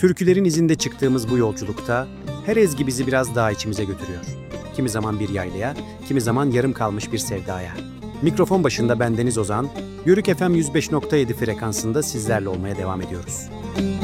Türkülerin izinde çıktığımız bu yolculukta her ezgi bizi biraz daha içimize götürüyor. Kimi zaman bir yaylaya, kimi zaman yarım kalmış bir sevdaya. Mikrofon başında ben Deniz Ozan, Yörük FM 105.7 frekansında sizlerle olmaya devam ediyoruz.